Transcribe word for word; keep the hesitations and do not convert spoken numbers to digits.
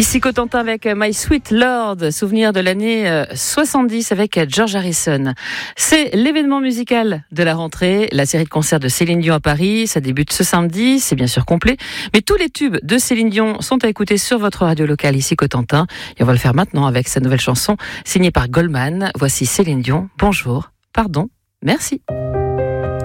Ici Cotentin avec My Sweet Lord, souvenir de l'année soixante-dix avec George Harrison. C'est l'événement musical de la rentrée, la série de concerts de Céline Dion à Paris. Ça débute ce samedi, c'est bien sûr complet. Mais tous les tubes de Céline Dion sont à écouter sur votre radio locale ici Cotentin. Et on va le faire maintenant avec sa nouvelle chanson signée par Goldman. Voici Céline Dion. Bonjour, pardon, merci.